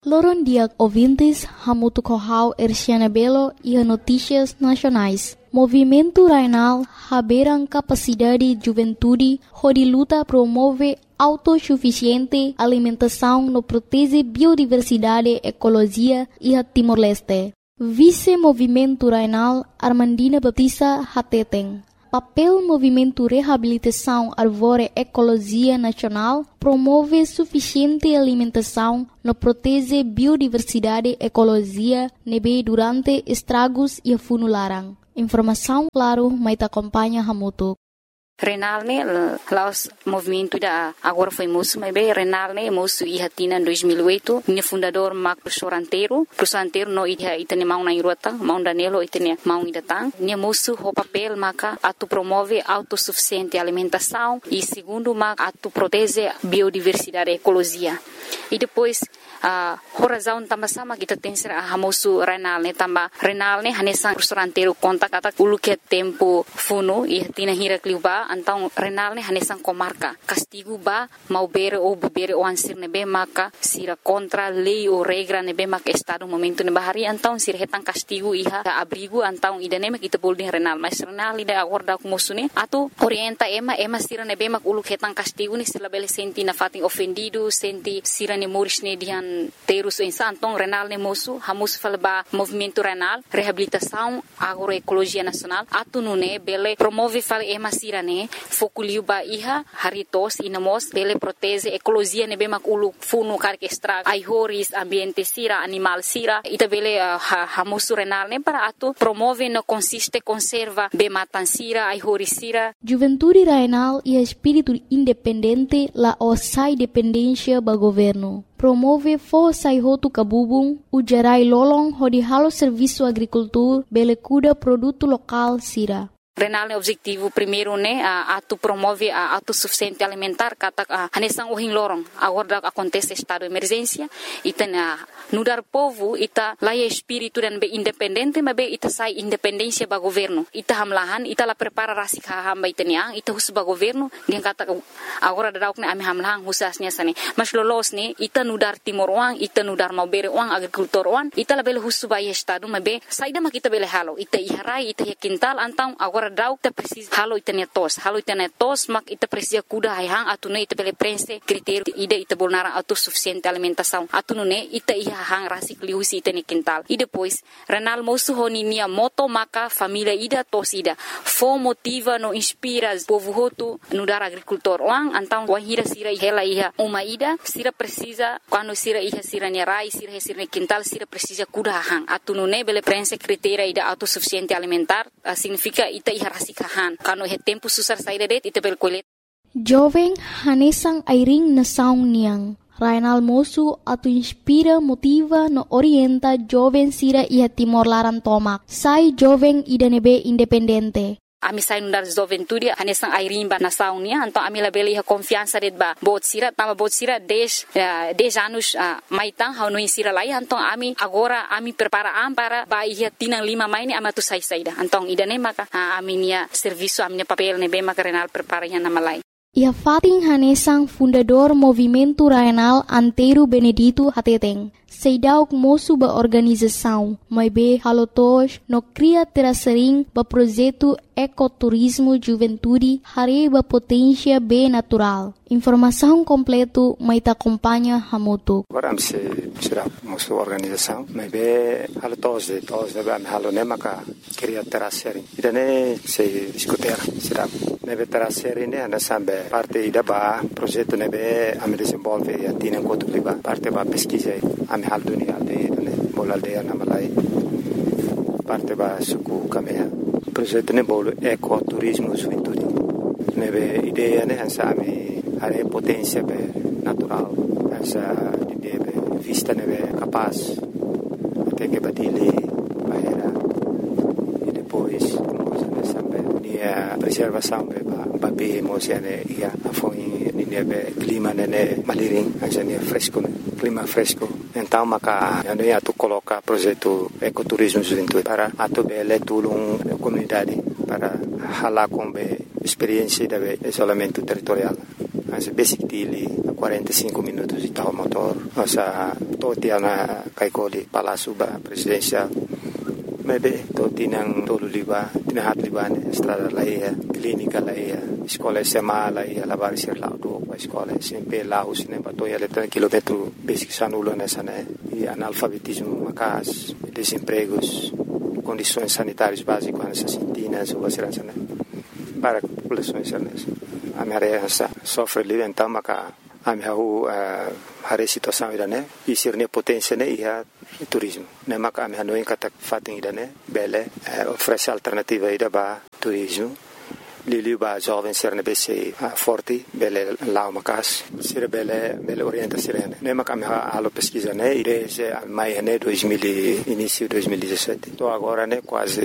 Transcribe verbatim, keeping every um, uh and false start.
Loron dia ouvintes, Hamutu Kohau Erciana Belo e a Notícias Nacionais. Movimento Rainal haberam capacidade de juventude, onde luta promove autossuficiente alimentação no protege biodiversidade, ecologia e a Timor-Leste. Vice-Movimento Rainal Armandina Baptista Hateteng. Papel Movimento Reabilitação Árvore Ecologia Nacional promove suficiente alimentação no protege biodiversidade, ecologia, nebe durante estragos e funularan. Informação, claro, mas acompanha Hamutu. Renal ne laos movimento da agora foi moço, mas bem Renal ne moço e hatina em dois mil e oito, ne fundador Mark Soranteiro, Soranteiro no ida itane mau na irota, mau danelo itane mau idatang, ne moço o papel maka atu promove autossuficiente alimentação e segundo maka atu protege biodiversidade e ecologia. E depois a uh, razão também sama kita tem ser a moço Renal ne tamba Renal ne hanesan Soranteiro conta kata ulu que tempo funo e hatina hira kliuba então Renal ne hanesan comarca castigo ba mau bere ou bere o ansir nebe maka sira contra lei ou regra nebe maka estado momento ne bahari então sira hetan castigo iha abrigo então idane mak kita bolding Renal mas Renal ida acorda com moço ne atu orienta ema ema sira nebe mak ulu hetan castigo ne sila bele senti na fatin ofendido senti sira ne moris ne dihan terus insa então Renal ne moço hamus falba movimento Renal reabilitação agroecologia nacional atu nune bele promove fala ema sira ne fokuliu ba iha haritos inamos bele protege ecologia ne bemak ulu funu karke estraga ai horis ambiente sira animal sira ita bele uh, ha, hamusu Renal ne para atu promove no consiste conserva be matan sira ai horis sira. Juventude Rainal e espírito independente la osai dependência ba governo. Promove força e roto cabubung, o gerai lolong hodi halo serviço agricultor bele cuida produto local sira. Renal ne objetivo primeiro ne a atu promove a autossuficiente alimentar kata hanesang uhin lorong agora acontece estado de emergência ita na nudar povo ita laia espírito dan be independente mas be ita sai independência ba governo ita hamlahan ita la prepara rasik hamba ita niang ita hus ba governo dia kata agora dauk ne ami hamlahan husasnya sane mas lolos ne ita nudar timor uang ita nudar mau bere uang agrikultor uang ita la bele hus ba estado mas be saida mak ita bele halo ita iharai ita quintal antang agora dauk ta precisa halo itane tos halo itane tos mak ita precisa kuda hayang atune ita bele prense critério ida ita bolnara autossuficiente alimentação atune ita iha hang rasik liusi itane quintal e depois Renal moço honi nia moto maka família ida tos ida fo motiva no inspira povo hotu no dar agricultor wang antang wahira sira hela iha uma ida sira precisa quando sira iha sira nia rai sira sira quintal sira precisa kuda hang atune bele prense critério ida autossuficiente alimentar uh, significa ita iha rasikahan kano he tempo susar saída det ita bel kolet jovem hanesang airing na saung niang Rainal moço atu inspira motiva no orienta jovem sira iha Timor Laran tomak sai jovem ida nebe independente. Ami sai nundar juventude hanesang airing ba nasaung nia então ami la bele iha confiança det ba bot sira tama bot sira dez dez anos uh, maitang hau no insira lai então ami agora ami prepara am para ba iha tinang lima mai ni amatu sai saida então ida ne maka uh, ami nia serviço ami nia papel ne be maka Renal prepara iha nama lai. Ia Fatin Hanesang fundador Movimento Rainal Antero Benedito Hateteng. Seidauk moço ba organização, mas be halotos no cria terasering ba projeto ecoturismo juventude hari ba potência be natural. Informação completo mai ta acompanha Hamutu. Agora am se será moço organização, mas be halotos de tos de am halo nemaka cria terasering. Idane se discutir será nebe terasering ne anda sambe parte ida ba projeto nebe am desenvolve atina kotu liba parte ba pesquisa am hal dunia de ne bola de na malai parte ba suku kamea projeto ne bolo ecoturismo juventude nebe ideia ne hansa ami are potência be natural hansa de be vista nebe capaz até que batile bahera e depois como sambe nia preservação be ba be emocione ia afoi nebe clima ne maliring hansa ne fresco clima fresco então maka ano ia tu coloca projeto ecoturismo juventude para atu bele tulung comunidade para hala com be experiência de isolamento territorial. Mas basic dili quarenta e cinco minutos de tal motor, nossa totia na kaikoli Palácio ba presidencial. Maybe to tinang tolo liba, tinahat liba ne estrada laia, clínica laia, escola S M A laia, lavar ser lá do a escola S M P lá os ne bato ia letra quilômetro basic sanulo nessa né e analfabetismo macas, desempregos, condições sanitárias básicas nessas sintinas ou segurança né para populações nessa. A minha área sofre ali então maca a minha hari situação ida né e sirne potência né ia turismo né maka a minha não encata fatem ida né bele oferece alternativa ida ba turismo lili ba jovem ser ne bese forte bele lá uma casa ser bele bele orienta sirene né maka a minha alo pesquisa né desde mai né dois mil início dois mil e dezessete tô agora né quase